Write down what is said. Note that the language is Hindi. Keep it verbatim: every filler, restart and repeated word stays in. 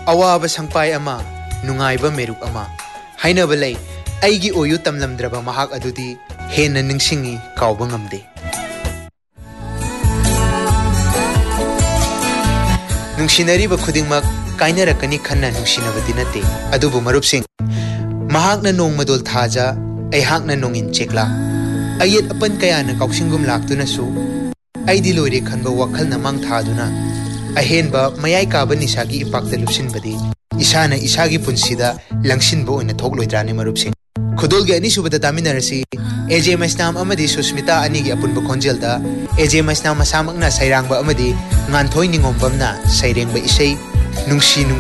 अवाब संपाय अमा नुंगाइबा मेरुक अमा हाइनबा लೈ अैगी ओयु तमलमद्रबा महाक अदुदी हेन्ना निंगसिंगी कावबा ngamde नुंगसिनरिबा खुदिंगमक काइनरकनी खन्ना नुंगसिनबदि नते अदुबु मरुपसिंग महाकना नोंगमदोल थाजा अैहाकना नोंगिन चेकला अयेत अपन कयाना काउसिंगुम लाक्तुनसु अैदि लोइरे खनबा वखलना मांग थादुना अहेनबा मयाई काबा निसागी इपाक्ता लुपसिनबदि इसाना इसागी पुंसिदा लंगसिनबा ओइना थोकलोइद्राने मरुपसिंग खुदोलगे अनिसुबदा दामिनारसी एजे मैस्नाम अमदि सुस्मिता अनिगी अपुनबा खोंजेलदा एजे Maisnam मसामकना सैरांगबा अमदि nganthoi ningom bamna sairengba isei nungsi